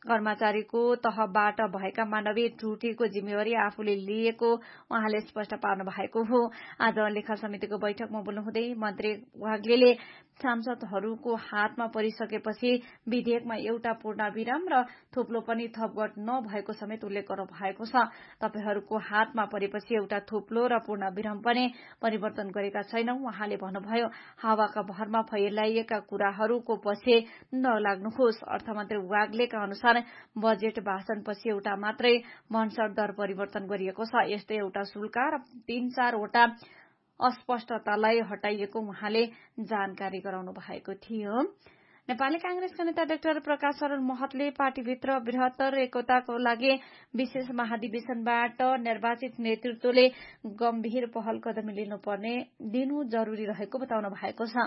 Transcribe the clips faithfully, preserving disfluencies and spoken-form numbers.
कर्मचारीको तहबाट भएका मानवीय त्रुटिको जिम्मेवारी आफूले लिएको उहाँले स्पष्ट पार्नु भएको हो। आज लेखा समितिको बैठकमा बोल्नुहुँदै मन्त्री वाग्लेले सांसदहरूको हातमा परिसकेपछि विधेयकमा एउटा पूर्णविराम र थोप्लो पनि थपगट नभएको समेत उल्लेख गर्नु भएको छ। तपाईहरूको हातमा परेपछि एउटा थोप्लो र पूर्णविराम पनि परिवर्तन गरेका छैनौं उहाँले भन्नुभयो। हावाका भरमा फैलाइएका कुराहरूको पछि नलाग्नुहोस्। अर्थमन्त्री वाग्लेका अनुसार बजेट भाषणपछि एउटा मात्रै भन्सार दर परिवर्तन गरिएको छ। यस्तै एउटा शुल्क र तीन चारवटा अस्पष्टतालाई हटाइएको उहाँले जानकारी गराउनु भएको थियो। नेपाली कांग्रेसका नेता डाक्टर प्रकाश शरण महतले पार्टीभित्र बृहत्तर एकताको लागि विशेष महाधिवेशनबाट निर्वाचित नेतृत्वले गम्भीर पहल कदमी लिनुपर्ने दिनु जरूरी रहेको बताउनु भएको छ।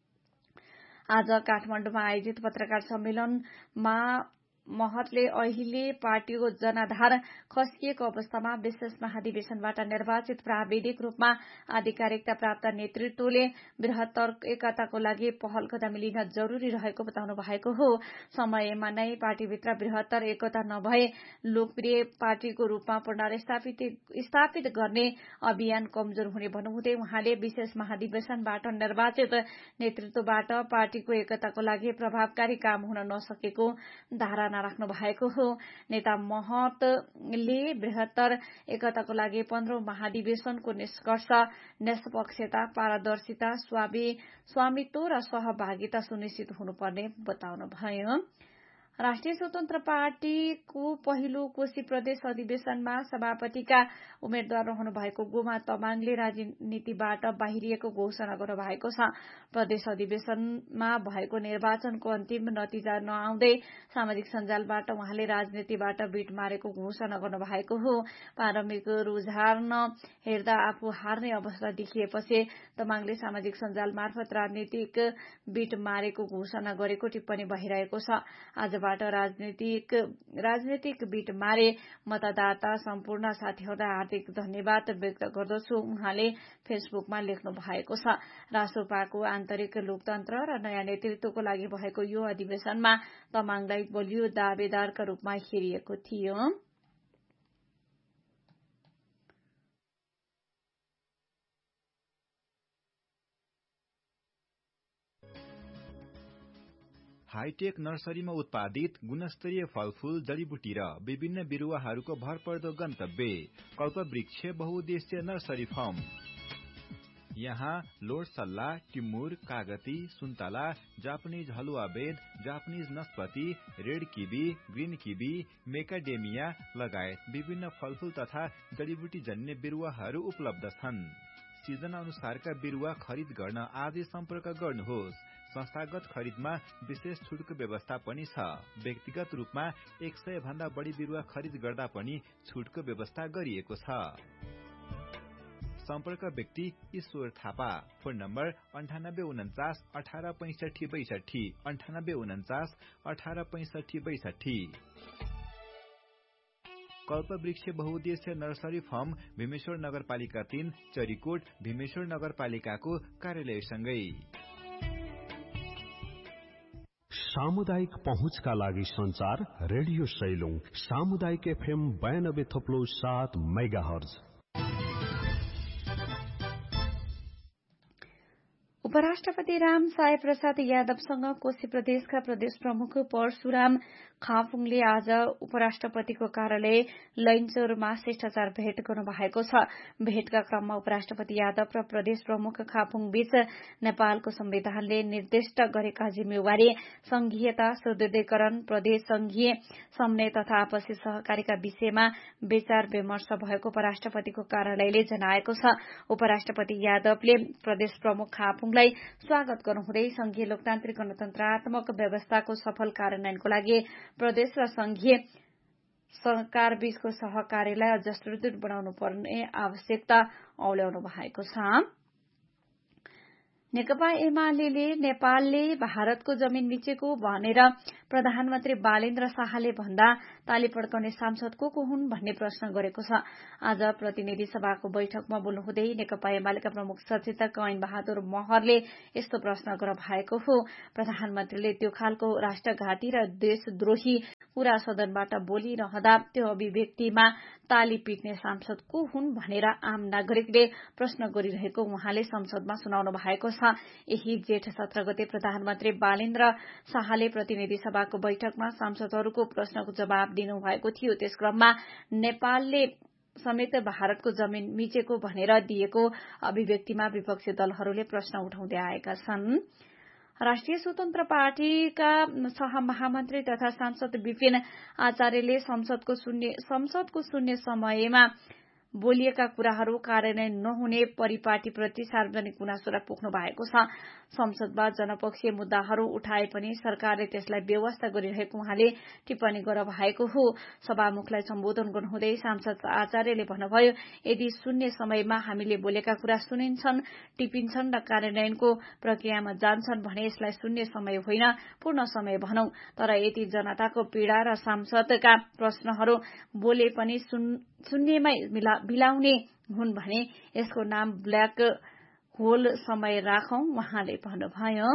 आज काठमाडौँमा आयोजित पत्रकार सम्मेलनमा महतले अहिले पार्टीको जनाधार खस्किएको अवस्थामा विशेष महाधिवेशनबाट निर्वाचित प्राविधिक रूपमा आधिकारिकता प्राप्त नेतृत्वले बृहत्तर एकताको लागि पहल कदमी लिन जरूरी रहेको बताउनु भएको हो। समयमा नै पार्टीभित्र बृहत्तर एकता नभए लोकप्रिय पार्टीको रूपमा पुनर्स्थापित स्थापित गर्ने अभियान कमजोर हुने भन्नुहुँदै उहाँले विशेष महाधिवेशनबाट निर्वाचित नेतृत्वबाट पार्टीको एकताको लागि प्रभावकारी काम हुन नसकेको धारणा राख्नु भएको हो। नेता महतले बृहत्तर एकताको लागि पन्ध्रौं महाधिवेशनको निष्कर्ष निष्पक्षता, पारदर्शिता, स्वामित्व र सहभागिता सुनिश्चित हुनुपर्ने बताउनुभयो। राष्ट्रिय स्वतन्त्र पार्टीको पहिलो कोशी प्रदेश अधिवेशनमा सभापतिका उम्मेद्वार रहनु भएको गोमा तमाङले राजनीतिबाट बाहिरिएको घोषणा गर्नु भएको छ। प्रदेश अधिवेशनमा भएको निर्वाचनको अन्तिम नतिजा नआउँदै सामाजिक सञ्जालबाट उहाँले राजनीतिबाट बिट मारेको घोषणा गर्नु भएको हो। प्रारम्भिक रुझान हेर्दा आफू हार्ने अवस्था देखिएपछि तमाङले सामाजिक सञ्जाल मार्फत राजनीतिक बिट मारेको घोषणा गरेको टिप्पणी भइरहेको छ। आजबाट राजनीतिक राजनीतिक बिट मारे मतदाता सम्पूर्ण साथीहरूलाई हार्दिक धन्यवाद व्यक्त गर्दछु उहाँले फेसबुकमा लेख्नु भएको छ। रासोपाको आन्तरिक लोकतन्त्र र नयाँ नेतृत्वको लागि भएको यो अधिवेशनमा तमाङलाई बलियो दावेदारका रूपमा हेरिएको थियो। हाईटेक नर्सरीमा उत्पादित गुणस्तरीय फलफूल, जडीबुटी र विभिन्न बिरुवाहरूको भरपर्दो गन्तव्य कल्पवृक्ष बहुउद्देश्य नर्सरी फार्म। यहाँ लोडसल्ला, टिमुर, कागती, सुन्तला, जापानिज हलुवा bed, Japanese नस्पति, red kiwi, green kiwi, मेकाडेमिया लगायत विभिन्न फलफूल तथा जडीबुटी जन्य बिरुवाहरू उपलब्ध छन्। सिजन अनुसारका बिरुवा खरिद गर्न आजै सम्पर्क गर्नुहोस्। संस्थागत खरिदमा विशेष छुटको व्यवस्था पनि छ। व्यक्तिगत रूपमा एक सय भन्दा बढी बिरुवा खरिद गर्दा पनि छुटको व्यवस्था गरिएको छ। सम्पर्क व्यक्ति ईश्वर थापा। फोन नम्बर अन्ठानब्बे उन्चास अठार पैंसठी बैसठी अन्ठानब्बे उन्चास अठार पैंसठी बैसठी। कल्पवृक्ष बहुउद्देश्य नर्सरी फार्म भीमेश्वर नगरपालिका तीन चरीकोट भीमेश्वर नगरपालिकाको कार्यालयसँगै। सामुदायिक पहुँचका लागि संचार रेडियो सैलुङ सामुदायिक एफएम बयानब्बे थप्लो सात मेगाहर्ज। उपराष्ट्रपति राम साय प्रसाद यादवसँग कोशी प्रदेशका प्रदेश प्रमुख परशुराम खापुङले आज उपराष्ट्रपतिको कार्यालय लैनचौरमा शिष्टाचार भेट गर्नु भएको छ। भेटका क्रममा उपराष्ट्रपति यादव र प्रदेश प्रमुख खापुङ बीच नेपालको संविधानले निर्दिष्ट गरेका जिम्मेवारी, संघीयता, सुदृढीकरण, प्रदेश संघीय समन्वय तथा आपसी सहकारीका विषयमा विचार विमर्श भएको उपराष्ट्रपतिको कार्यालयले जनाएको छ। उपराष्ट्रपति यादवले प्रदेश प्रमुख खापुङलाई स्वागत गर्नुहुँदै संघीय लोकतान्त्रिक गणतन्त्रात्मक व्यवस्थाको सफल कार्यान्वयनको लागि प्रदेश र संघीय सरकारबीचको सहकार्यलाई अझ सुदृढ बनाउनु पर्ने आवश्यकता औल्याउनु भएको छ। नेकपा एमाले नेपालले भारतको जमिन मिचेको भनेर प्रधानमन्त्री बालेन्द्र शाहले भन्दा ताली पड्काउने सांसद को को हुन् भन्ने प्रश्न गरेको छ। आज प्रतिनिधि सभाको बैठकमा बोल्नुहुँदै नेकपा एमालेका प्रमुख सचेतक ऐन बहादुर महरले यस्तो प्रश्न गर्नु भएको हो। प्रधानमन्त्रीले त्यो खालको राष्ट्रघाती र देशद्रोही पूरा सदनबाट बोलिरहँदा त्यो अभिव्यक्तिमा ताली पिट्ने सांसद को हुन् भनेर आम नागरिकले प्रश्न गरिरहेको उहाँले संसदमा सुनाउनु भएको छ। यही जेठ सत्र गते प्रधानमन्त्री बालेन्द्र शाहले प्रतिनिधि सभाको बैठकमा सांसदहरूको प्रश्नको जवाब दिनुभएको थियो। त्यस क्रममा नेपालले समेत भारतको जमिन मिचेको भनेर दिएको अभिव्यक्तिमा विपक्षी दलहरूले प्रश्न उठाउँदै आएका छन्। राष्ट्रिय स्वतन्त्र पार्टीका सहमहामन्त्री तथा सांसद विपिन आचार्यले संसदको शून्य संसदको शून्य समयमा बोलिएका कुराहरू कार्यान्वयन नहुने परिपाटीप्रति सार्वजनिक गुनासो पोख्नु भएको छ। संसदमा जनपक्षीय मुद्दाहरू उठाए पनि सरकारले त्यसलाई व्यवस्था गरिरहेको उहाँले टिप्पणी गर्नुभएको हो। सभामुखलाई सम्बोधन गर्नुहुँदै सांसद आचार्यले भन्नुभयो, यदि शून्य समयमा हामीले बोलेका कुरा सुनिन्छन्, टिपिन्छन् र कार्यान्वयनको प्रक्रियामा जान्छन् भने यसलाई शून्य समय होइन, पूर्ण समय भनौं। तर यदि जनताको पीड़ा र सांसदका प्रश्नहरू बोले पनि शून्यमै बिलाउने हुन् भने यसको नाम ब्ल्याक होल समय राखौं, उहाँले भन्नुभयो।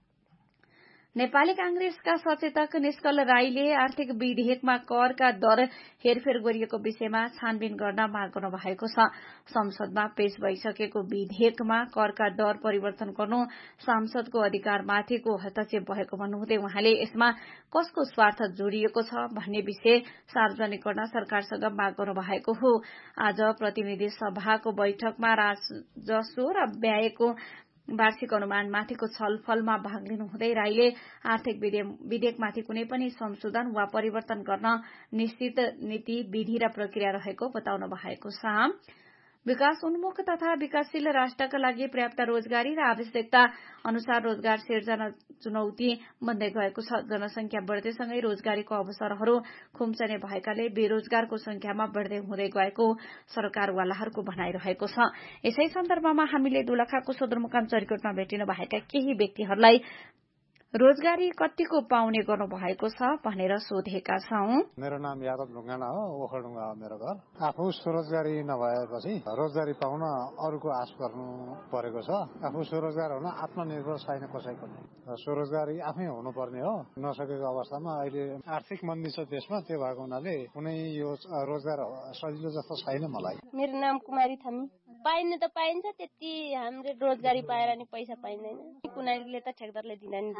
नेपाली कांग्रेसका सचेतक निष्कल राईले आर्थिक विधेयकमा करका दर हेरफेर गरिएको विषयमा छानबिन गर्न माग गर्नु भएको छ। संसदमा पेश भइसकेको विधेयकमा करका दर परिवर्तन गर्नु सांसदको अधिकारमाथिको हस्तक्षेप भएको भन्नुहुँदै उहाँले यसमा कसको स्वार्थ जोडिएको छ भन्ने विषय सार्वजनिक गर्न सरकारसँग माग गर्नु भएको हो। आज प्रतिनिधि सभाको बैठकमा राजस्व र व्ययको वार्षिक अनुमानमाथिको छलफलमा भाग लिनुहुँदै राईले आर्थिक विधेयकमाथि कुनै पनि संशोधन वा परिवर्तन गर्न निश्चित नीति, विधि र प्रक्रिया रहेको बताउनु भएको छ। विकास उन्मुख तथा विकासशील राष्ट्रका लागि पर्याप्त रोजगारी र आवश्यकता अनुसार रोजगार सिर्जना चुनौती बन्दै गएको छ। जनसंख्या बढ्दैसँगै रोजगारीको अवसरहरू खुम्चने भएकाले बेरोजगारको संख्यामा बढ्दै हुँदै गएको सरकारवालाहरूको भनाइरहेको छ। यसै सन्दर्भमा हामीले दोलखाको सदरमुकाम चरिकोटमा भेटिनु भएका केही व्यक्तिहरूलाई रोजगारी कतिको पाउने गर्नु भएको छ भनेर सोधेका छौं। मेरो नाम यादव ढुङ्गाना हो, ओखलढुङ्गा हो मेरो घर। आफू स्वरोजगारी नभएपछि रोजगारी पाउन अरूको आश गर्नु परेको छ। आफू स्वरोजगार हुन आत्मनिर्भर छैन कसैको। स्वरोजगारी आफै हुनुपर्ने हो। नसकेको अवस्थामा अहिले आर्थिक मन्दी छ देशमा, त्यो भएको हुनाले कुनै यो रोजगार सजिलो जस्तो छैन मलाई। मेरो नाम कुमारी थामी। पाइने त पाइन्छ, त्यति हामीले रोजगारी पाएर नि पैसा पाइँदैन। कुनारीले त ठेकदारले दिन नि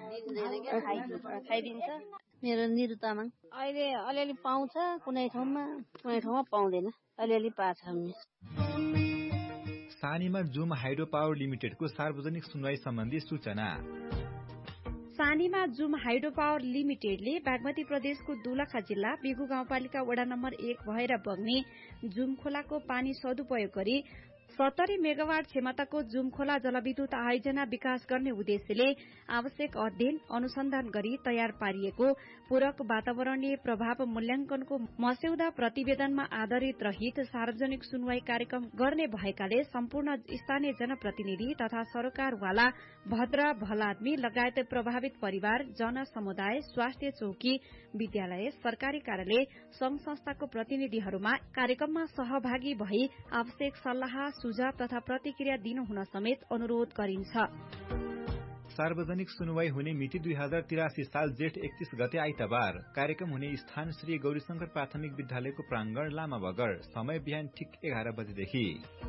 दिँदैन, खाइदिन्छ। मेरो निरु तामाङ। अहिले अलिअलि पाउँछ कुनै ठाउँमा, कुनै ठाउँमा पाउँदैन, अलिअलि पाछ। सानीमा जुम हाइड्रो पावर लिमिटेडको सार्वजनिक सुनवाई सम्बन्धी सूचना। सानीमा जुम हाइड्रो पावर लिमिटेडले बागमती प्रदेशको दोलखा जिल्ला बिगु गाउँपालिका वडा नम्बर एक भएर बग्ने जुम खोलाको पानी सदुपयोग गरी सत्तरी मेगावाट क्षमताको जुम खोला जलविद्युत आयोजना विकास गर्ने उद्देश्यले आवश्यक अध्ययन अनुसन्धान गरी तयार पारिएको पूरक वातावरणीय प्रभाव मूल्याङ्कनको मस्यौदा प्रतिवेदनमा आधारित रहित सार्वजनिक सुनवाई कार्यक्रम गर्ने भएकाले सम्पूर्ण स्थानीय जनप्रतिनिधि तथा सरकारवाला, भद्र भलादमी लगायत प्रभावित परिवार, जन समुदाय, स्वास्थ्य चौकी, विद्यालय, सरकारी कार्यालय, संघ संस्थाको प्रतिनिधिहरूमा कार्यक्रममा सहभागी भई आवश्यक सल्लाह, सुझाव तथा प्रतिक्रिया दिनु हुन समेत अनुरोध गरिन्छ। सार्वजनिक सुनवाई हुने मिति दुई हजार तिरासी साल जेठ एकतीस गते आइतबार। कार्यक्रम हुने स्थान श्री गौरीशंकर प्राथमिक विद्यालयको प्राङ्गण लामा बगर। समय बिहान ठिक एघार बजेदेखि।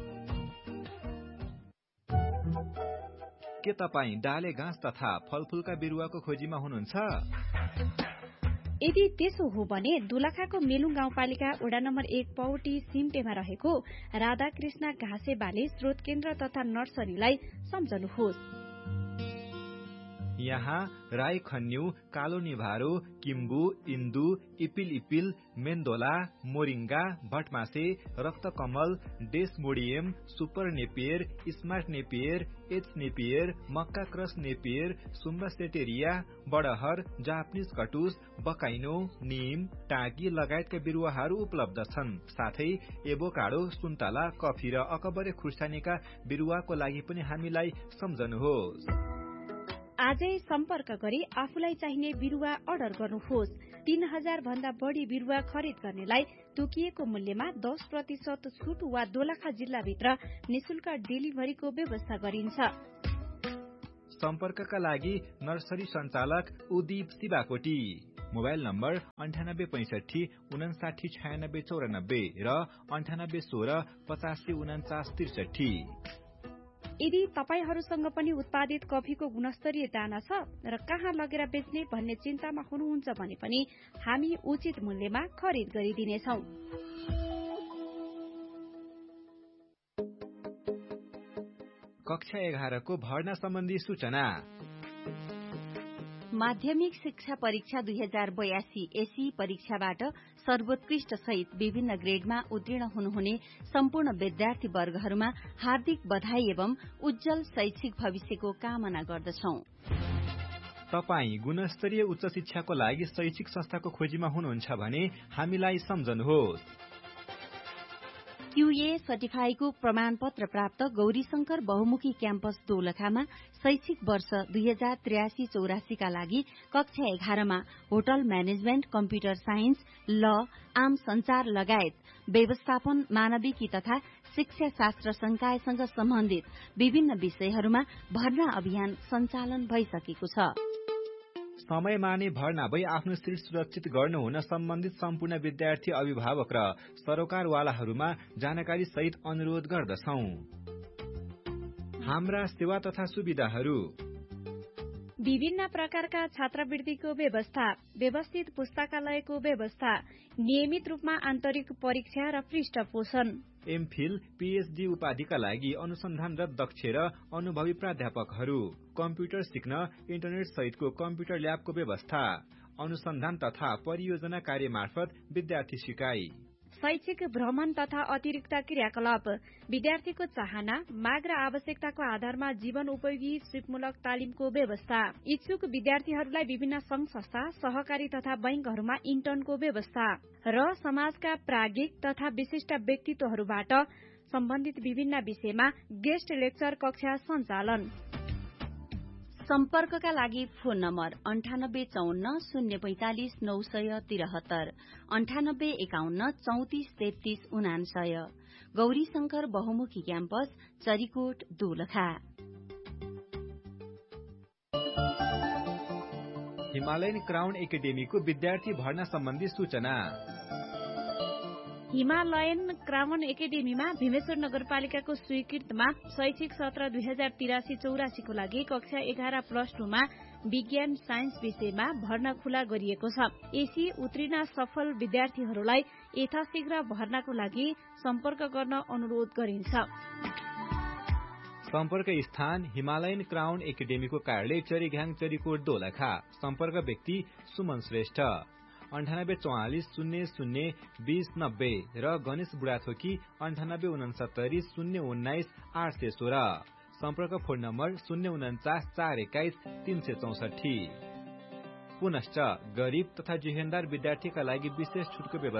के तपाईँ डाले घाँस तथा फलफूलका बिरुवाको खोजीमा हुनुहुन्छ? यदि त्यसो हो भने दोलखाको मेलुङ गाउँपालिका वडा नम्बर एक पौटी सिमटेमा रहेको राधाकृष्ण घाँसे बाली स्रोत केन्द्र तथा नर्सरीलाई सम्झनुहोस्। यहाँ राई खन्यु, कालो निभारो, किम्बु, इन्दु, इपिल इपिल, मेन्दोला, moringa, भटमासे, रक्तकमल, डेसमोडियम, super Napier, smart Napier, H Napier, मक्का क्रस नेपियर, सुम्बासेटेरिया, बडहर, जापानिज कटुस, बकाइनो, निम, टाँकी लगायतका बिरुवाहरू उपलब्ध छन्। साथै एभोकाडो, सुन्तला, कफी र अकबरे खुर्सानीका बिरुवाको लागि पनि हामीलाई सम्झनुहोस्। आजै सम्पर्क गरी आफूलाई चाहिने बिरुवा अर्डर गर्नुहोस्। तीन हजार भन्दा बढ़ी बिरुवा खरिद गर्नेलाई तोकिएको मूल्यमा दस प्रतिशत छुट वा दोलखा जिल्लाभित्र निशुल्क डेलिभरीको व्यवस्था गरिन्छ। सम्पर्कका लागि नर्सरी सञ्चालक उदीप शिवाकोटी। मोबाइल नम्बर अन्ठानब्बे पैंसठी उनासाठी छयानब्बे चौरानब्बे र अन्ठानब्बे सोह्र पचासी उनाचास त्रिसठी। यदि तपाईहरूसँग पनि उत्पादित कफीको गुणस्तरीय दाना छ र कहाँ लगेर बेच्ने भन्ने चिन्तामा हुनुहुन्छ भने पनि हामी उचित मूल्यमा खरिद गरिदिनेछौं। कक्षा एघारको भर्ना सम्बन्धी सूचना। माध्यमिक शिक्षा परीक्षा दुई हजार बयासी एसी परीक्षाबाट सर्वोत्कृष्ट सहित विभिन्न ग्रेडमा उत्तीर्ण हुनुहुने सम्पूर्ण विद्यार्थी वर्गहरूमा हार्दिक बधाई एवं उज्जवल शैक्षिक भविष्यको कामना गर्दछौं। तपाई गुणस्तरीय उच्च शिक्षाको लागि शैक्षिक संस्थाको खोजीमा हुनुहुन्छ भने हामीलाई सम्झनुहोस्। क्यूए सर्टिफाईको प्रमाणपत्र प्राप्त गौरीशंकर बहुमुखी क्याम्पस दोलखामा शैक्षिक वर्ष दुई हजार त्रियासी चौरासीका लागि कक्षा एघारमा होटल म्यानेजमेन्ट, कम्प्युटर साइन्स, ल, आम संचार लगायत व्यवस्थापन, मानविकी तथा शिक्षा शास्त्र संकायसँग सम्बन्धित विभिन्न विषयहरूमा भर्ना अभियान सञ्चालन भइसकेको छ। समयमा नै भर्ना भई आफ्नो सिट सुरक्षित गर्नुहुन सम्बन्धित सम्पूर्ण विद्यार्थी, अभिभावक र सरोकारवालाहरूमा जानकारी सहित अनुरोध गर्दछौं। हाम्रा सेवा तथा सुविधाहरू: विभिन्न प्रकारका छात्रवृत्तिको व्यवस्था, व्यवस्थित पुस्तकालयको व्यवस्था, नियमित रूपमा आन्तरिक परीक्षा र पृष्ठपोषण, एमफिल, पीएचडी उपाधिका लागि अनुसन्धानरत दक्ष र अनुभवी प्राध्यापकहरू, कम्प्युटर सिक्न इन्टरनेट सहितको कम्प्युटर ल्याबको व्यवस्था, अनुसन्धान तथा परियोजना कार्य मार्फत विद्यार्थी सिकाइ, शैक्षिक भ्रमण तथा अतिरिक्त क्रियाकलाप, विद्यार्थीको चाहना, माग र आवश्यकताको आधारमा जीवन उपयोगी सिपमूलक तालिमको व्यवस्था, इच्छुक विद्यार्थीहरूलाई विभिन्न संघ संस्था, सहकारी तथा बैंकहरूमा इन्टर्नको व्यवस्था र समाजका प्राज्ञिक तथा विशिष्ट व्यक्तित्वहरूबाट सम्बन्धित विभिन्न विषयमा गेस्ट लेक्चर कक्षा सञ्चालन। सम्पर्कका लागि फोन नम्बर अन्ठानब्बे चौन्न शून्य पैंतालिस नौ सय तिरहत्तर, अन्ठानब्बे एकाउन्न चौतिस तेत्तीस उनासय। गौरीशंकर बहुमुखी campus, Charikot, Dolakha. Himalayan crown एकाडेमीको विद्यार्थी भर्ना सम्बन्धी सूचना। हिमालयन क्राउन एकाडेमीमा भीमेश्वर नगरपालिकाको स्वीकृतमा शैक्षिक सत्र दुई हजार तिरासी चौरासीको लागि कक्षा एघार प्लस टूमा विज्ञान साइन्स विषयमा भर्ना खुला गरिएको छ। एसी उत्तीर्ण सफल विद्यार्थीहरूलाई यथाशीघ्र भर्नाको लागि सम्पर्क गर्न अनुरोध गरिन्छ। सम्पर्क स्थान हिमालयन क्राउन एकाडेमीको कार्यालय चरीघ्याङ, चरीकोट, दोलखा। सम्पर्क व्यक्ति सुमन श्रेष्ठ, अन्ठानब्बे चौवालिस शून्य शून्य बीस नब्बे र गणेश बुढाथोकी अन्ठानब्बे उनसत्तरी शून्य उन्नाइस आठ सय सोह्र। सम्पर्क फोन नम्बर शून्य उन्चास चार एक्काइस तीन सय चौसठी। पुनश्च गरीब तथा जिहेन्दार विद्यार्थीका लागि विशेष छुटको व्यवस्था